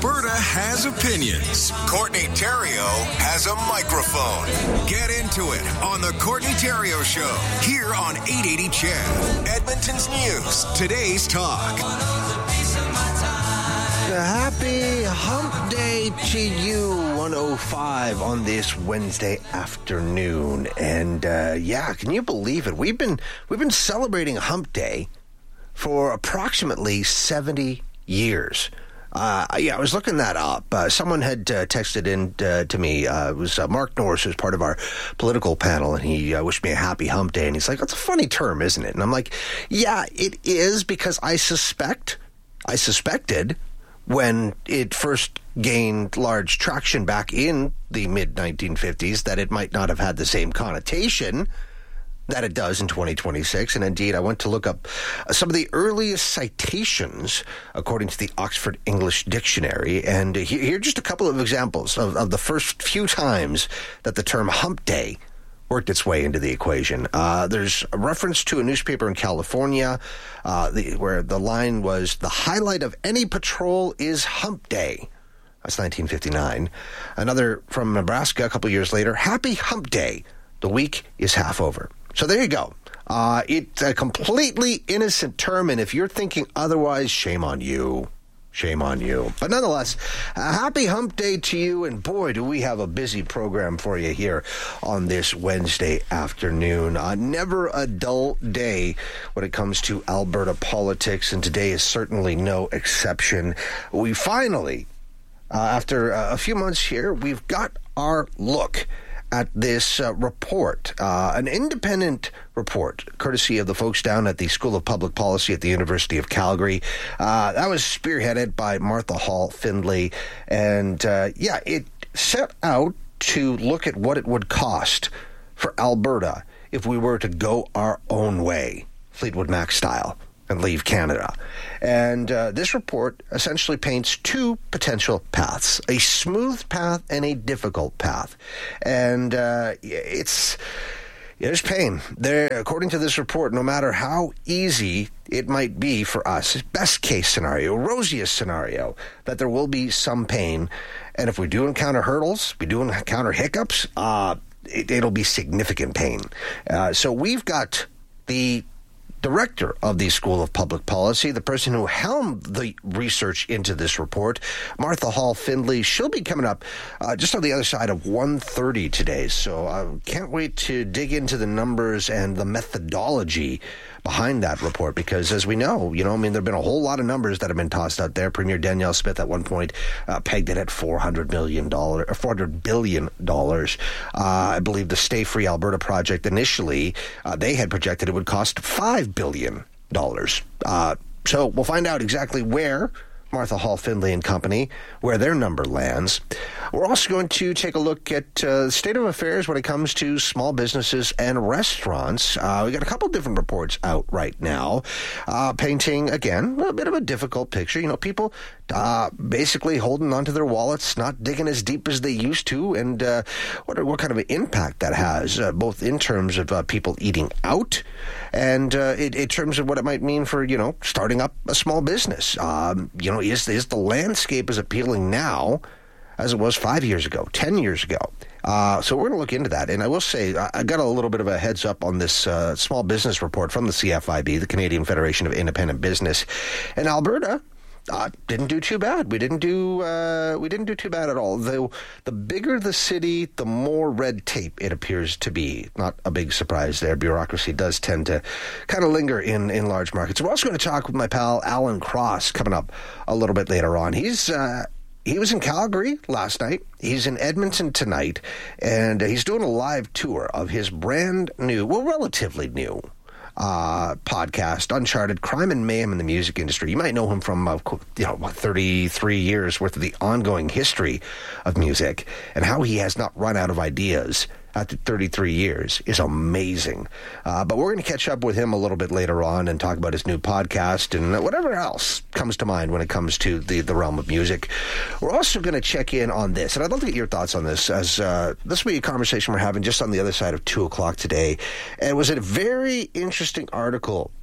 Alberta has opinions. Courtney Theriault has a microphone. Get into it on the Courtney Theriault Show here on 880 CHED. Edmonton's News. Today's talk. Happy Hump Day to you, 105 on this Wednesday afternoon. And can you believe it? We've been celebrating Hump Day for approximately 70 years. I was looking that up. Someone had texted in to me. It was Mark Norris, who's part of our political panel, and he wished me a happy Hump Day. And he's like, "That's a funny term, isn't it?" And I'm like, "Yeah, it is, because I suspected when it first gained large traction back in the mid-1950s that it might not have had the same connotation that it does in 2026. And indeed, I went to look up some of the earliest citations according to the Oxford English Dictionary. And here are just a couple of examples of the first few times that the term Hump Day worked its way into the equation. There's a reference to a newspaper in California where the line was, "The highlight of any patrol is Hump Day." That's 1959. Another from Nebraska a couple years later, "Happy Hump Day. The week is half over." So there you go. It's a completely innocent term, and if you're thinking otherwise, shame on you. Shame on you. But nonetheless, happy Hump Day to you, and boy, do we have a busy program for you here on this Wednesday afternoon. Never a dull day when it comes to Alberta politics, and today is certainly no exception. We finally, after a few months here, we've got our look at this report, an independent report, courtesy of the folks down at the School of Public Policy at the University of Calgary. That was spearheaded by Martha Hall Findlay. And it set out to look at what it would cost for Alberta if we were to go our own way, Fleetwood Mac style, and leave Canada. And this report essentially paints two potential paths, a smooth path and a difficult path. And there's pain. According to this report, no matter how easy it might be for us, best case scenario, rosiest scenario, that there will be some pain. And if we do encounter hurdles, we do encounter hiccups, it'll be significant pain. So we've got the director of the School of Public Policy, the person who helmed the research into this report, Martha Hall Findlay. She'll be coming up just on the other side of 1:30 today. So I can't wait to dig into the numbers and the methodology behind that report, because as we know, there have been a whole lot of numbers that have been tossed out there. Premier Danielle Smith at one point pegged it at $400 billion. I believe the Stay Free Alberta project initially, they had projected it would cost $5 billion. So we'll find out exactly where Martha Hall Findlay and company, where their number lands. We're also going to take a look at the state of affairs when it comes to small businesses and restaurants. We got a couple different reports out right now, painting, again, a bit of a difficult picture. People basically holding onto their wallets, not digging as deep as they used to, and what kind of an impact that has, both in terms of people eating out and in terms of what it might mean for, starting up a small business. Is the landscape as appealing now as it was 5 years ago, 10 years ago? So we're going to look into that. And I will say, I got a little bit of a heads up on this small business report from the CFIB, the Canadian Federation of Independent Business. And Alberta didn't do too bad. We didn't do too bad at all. The bigger the city, the more red tape it appears to be. Not a big surprise there. Bureaucracy does tend to kind of linger in large markets. We're also going to talk with my pal Alan Cross coming up a little bit later on. He was in Calgary last night. He's in Edmonton tonight, and he's doing a live tour of his brand new, relatively new, podcast, Uncharted: Crime and Mayhem in the Music Industry. You might know him from 33 years worth of the ongoing history of music, and how he has not run out of ideas after 33 years is amazing. But we're going to catch up with him a little bit later on and talk about his new podcast and whatever else comes to mind when it comes to the realm of music. We're also going to check in on this, and I'd love to get your thoughts on this, as this will be a conversation we're having just on the other side of 2 o'clock today. And it was a very interesting article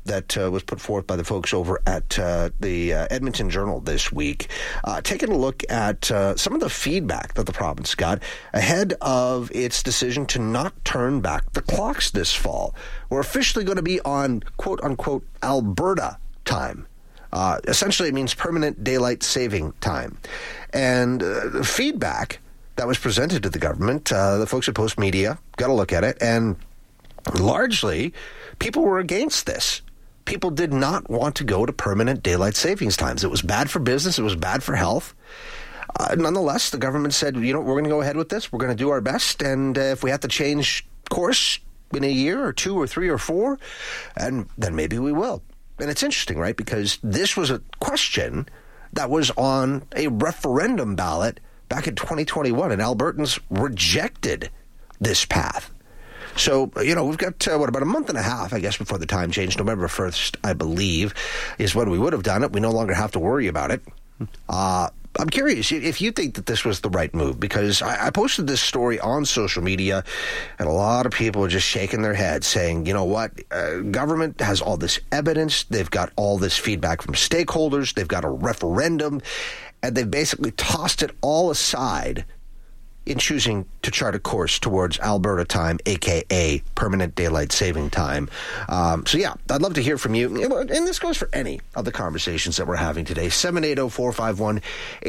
that was put forth by the folks over at the Edmonton Journal this week, taking a look at some of the feedback that the province got ahead of its decision to not turn back the clocks this fall. We're officially going to be on quote-unquote Alberta time. Essentially, it means permanent daylight saving time. And the feedback that was presented to the government, the folks at Post Media got a look at it, and largely, people were against this. People did not want to go to permanent daylight savings times. It was bad for business. It was bad for health. Nonetheless, the government said, we're going to go ahead with this. We're going to do our best. And if we have to change course in a year or 2 or 3 or 4, and then maybe we will. And it's interesting, right? Because this was a question that was on a referendum ballot back in 2021, and Albertans rejected this path. So, we've got, about a month and a half, I guess, before the time change. November 1st, I believe, is when we would have done it. We no longer have to worry about it. I'm curious if you think that this was the right move, because I posted this story on social media, and a lot of people are just shaking their heads saying, you know what, government has all this evidence, they've got all this feedback from stakeholders, they've got a referendum, and they've basically tossed it all aside in choosing to chart a course towards Alberta time, a.k.a. permanent daylight saving time. So, I'd love to hear from you. And this goes for any of the conversations that we're having today. 780-451-8800,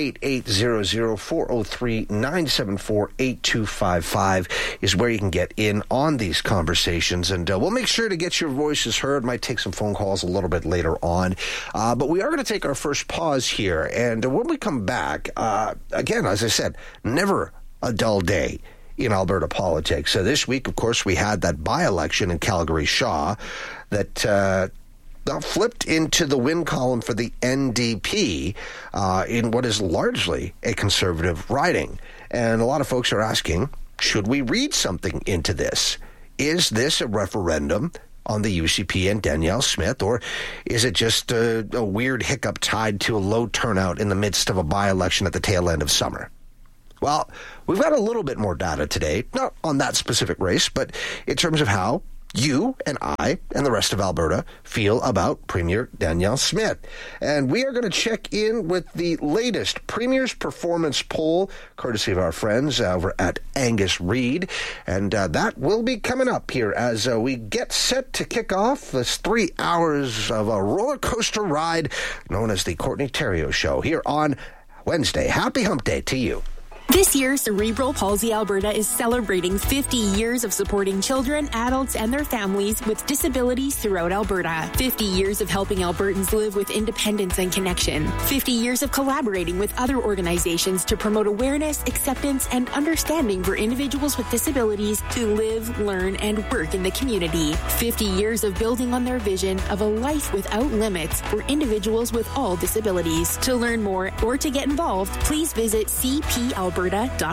403-974-8255 is where you can get in on these conversations. And we'll make sure to get your voices heard. Might take some phone calls a little bit later on. But we are going to take our first pause here. And when we come back, again, as I said, never a dull day in Alberta politics. So this week, of course, we had that by-election in Calgary-Shaw that flipped into the win column for the NDP in what is largely a conservative riding. And a lot of folks are asking, should we read something into this? Is this a referendum on the UCP and Danielle Smith, or is it just a weird hiccup tied to a low turnout in the midst of a by-election at the tail end of summer? Well, we've got a little bit more data today, not on that specific race, but in terms of how you and I and the rest of Alberta feel about Premier Danielle Smith. And we are going to check in with the latest Premier's Performance Poll, courtesy of our friends over at Angus Reid. And that will be coming up here as we get set to kick off this 3 hours of a roller coaster ride known as the Courtney Theriault Show here on Wednesday. Happy Hump Day to you. This year, Cerebral Palsy Alberta is celebrating 50 years of supporting children, adults, and their families with disabilities throughout Alberta. 50 years of helping Albertans live with independence and connection. 50 years of collaborating with other organizations to promote awareness, acceptance, and understanding for individuals with disabilities to live, learn, and work in the community. 50 years of building on their vision of a life without limits for individuals with all disabilities. To learn more or to get involved, please visit cpalberta.com.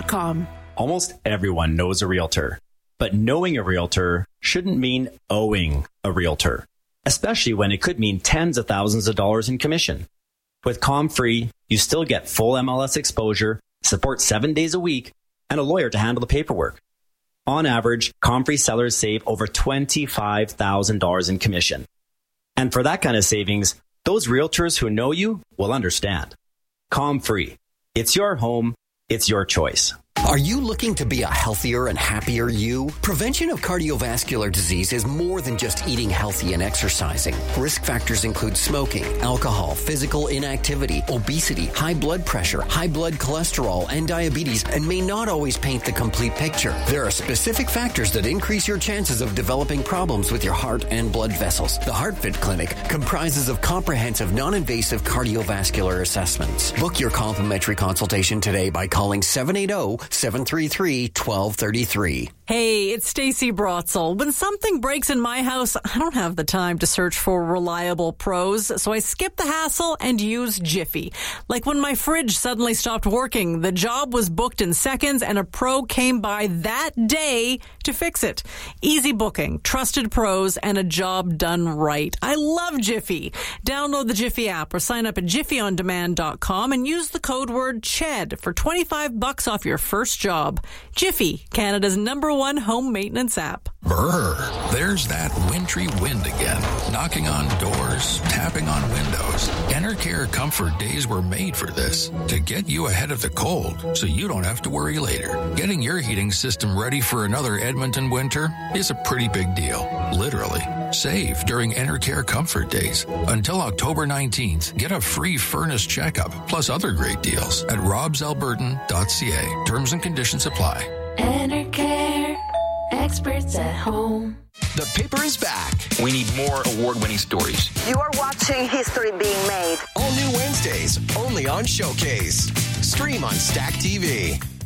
Almost everyone knows a realtor, but knowing a realtor shouldn't mean owing a realtor, especially when it could mean tens of thousands of dollars in commission. With ComFree, you still get full MLS exposure, support 7 days a week, and a lawyer to handle the paperwork. On average, ComFree sellers save over $25,000 in commission. And for that kind of savings, those realtors who know you will understand. ComFree. It's your home. It's your choice. Are you looking to be a healthier and happier you? Prevention of cardiovascular disease is more than just eating healthy and exercising. Risk factors include smoking, alcohol, physical inactivity, obesity, high blood pressure, high blood cholesterol, and diabetes, and may not always paint the complete picture. There are specific factors that increase your chances of developing problems with your heart and blood vessels. The HeartFit Clinic comprises of comprehensive, non-invasive cardiovascular assessments. Book your complimentary consultation today by calling 780-733-1233. Hey, it's Stacey Brotzel. When something breaks in my house, I don't have the time to search for reliable pros, so I skip the hassle and use Jiffy. Like when my fridge suddenly stopped working, the job was booked in seconds and a pro came by that day to fix it. Easy booking, trusted pros, and a job done right. I love Jiffy. Download the Jiffy app or sign up at jiffyondemand.com and use the code word CHED for $25 off your first job. Jiffy, Canada's #1 one home maintenance app. Brr, there's that wintry wind again, knocking on doors, tapping on windows. Enercare Comfort Days were made for this, to get you ahead of the cold so you don't have to worry later. Getting your heating system ready for another Edmonton winter is a pretty big deal, literally. Save during Enercare Comfort Days. Until October 19th, get a free furnace checkup, plus other great deals at robsalbertan.ca. Terms and conditions apply. Enercare, experts at home. The paper is back. We need more award-winning stories. You are watching history being made. All new Wednesdays, only on Showcase. Stream on Stack TV.